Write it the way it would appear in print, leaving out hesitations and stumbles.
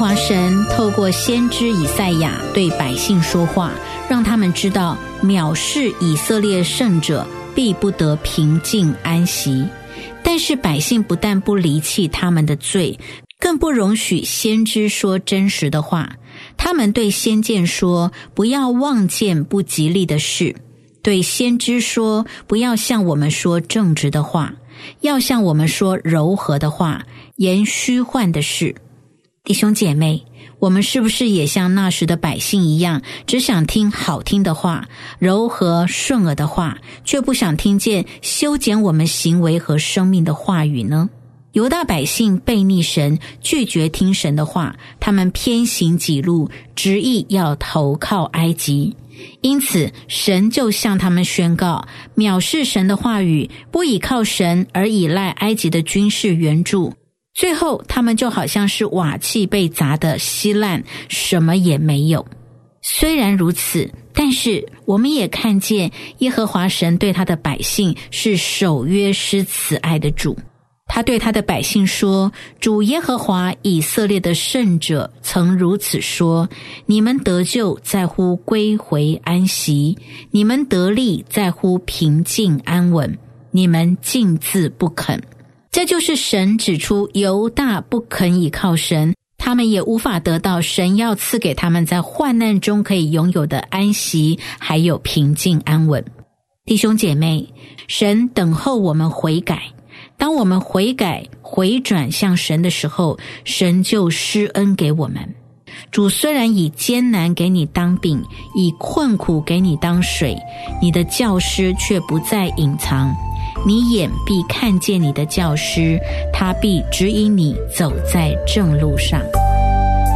华神透过先知以赛亚对百姓说话，让他们知道藐视以色列圣者必不得平静安息。但是百姓不但不离弃他们的罪，更不容许先知说真实的话。他们对先见说，不要妄见不吉利的事；对先知说，不要向我们说正直的话，要向我们说柔和的话，言虚幻的事。弟兄姐妹，我们是不是也像那时的百姓一样，只想听好听的话，柔和顺耳的话，却不想听见修剪我们行为和生命的话语呢？犹大百姓背逆神，拒绝听神的话，他们偏行己路，执意要投靠埃及。因此神就向他们宣告，藐视神的话语，不倚靠神而倚赖埃及的军事援助，最后他们就好像是瓦器被砸得稀烂，什么也没有。虽然如此，但是我们也看见耶和华神对他的百姓是守约施慈爱的主。他对他的百姓说，主耶和华以色列的圣者曾如此说，你们得救在乎归回安息，你们得力在乎平静安稳，你们竟自不肯。这就是神指出犹大不肯倚靠神，他们也无法得到神要赐给他们在患难中可以拥有的安息，还有平静安稳。弟兄姐妹，神等候我们悔改，当我们悔改回转向神的时候，神就施恩给我们。主虽然以艰难给你当饼，以困苦给你当水，你的教师却不再隐藏，你眼必看见你的教师，他必指引你走在正路上。